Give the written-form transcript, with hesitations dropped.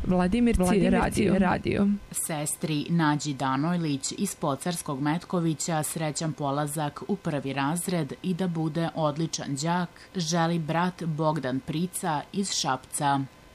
Vladimirci radio. Sestri Nađi Danojlić iz Pocarskog Metkovića srećan polazak u 1. razred i da bude odličan đak želi brat Bogdan Prica iz Šapca.